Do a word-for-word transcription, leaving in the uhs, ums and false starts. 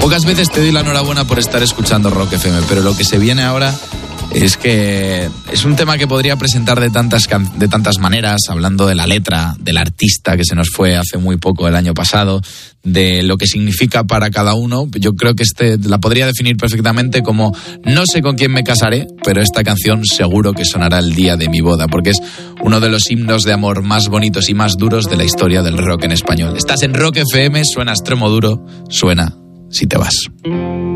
Pocas veces te doy la enhorabuena por estar escuchando Rock F M, pero lo que se viene ahora es que es un tema que podría presentar de tantas, de tantas maneras, hablando de la letra, del artista que se nos fue hace muy poco el año pasado, de lo que significa para cada uno. Yo creo que este la podría definir perfectamente como no sé con quién me casaré, pero esta canción seguro que sonará el día de mi boda, porque es uno de los himnos de amor más bonitos y más duros de la historia del rock en español. Estás en Rock F M, suena Extremoduro, suena Si te vas.